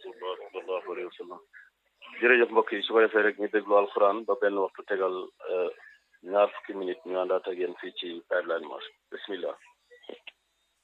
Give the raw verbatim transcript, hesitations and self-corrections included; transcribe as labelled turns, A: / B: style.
A: rasulullah sallallahu alayhi wa sallam. jërëjëf mbokk yi su ko defee rek ñu déglu alquran ba benn waxtu tegal ñaar fukki minute ñu àndaat ak yéen fii ci Pipeline Mosque bismillah.